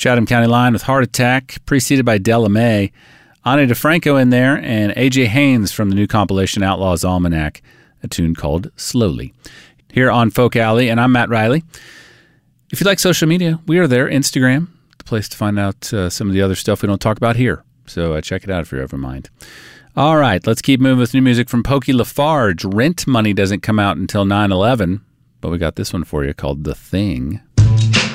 Chatham County Line with Heart Attack, preceded by Della Mae. Ani DeFranco in there, and A.J. Haynes from the new compilation Outlaws Almanac, a tune called Slowly. Here on Folk Alley, and I'm Matt Riley. If you like social media, we are there. Instagram, the place to find out some of the other stuff we don't talk about here. So check it out if you ever mind. All right, let's keep moving with new music from Pokey LaFarge. Rent Money doesn't come out until 9/11, but we got this one for you called The Thing.